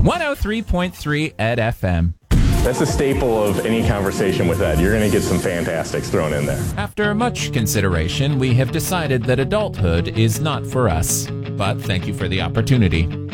103.3 Ed FM. That's a staple of any conversation with Ed. You're going to get some fantastics thrown in there. After much consideration, we have decided that adulthood is not for us. But thank you for the opportunity.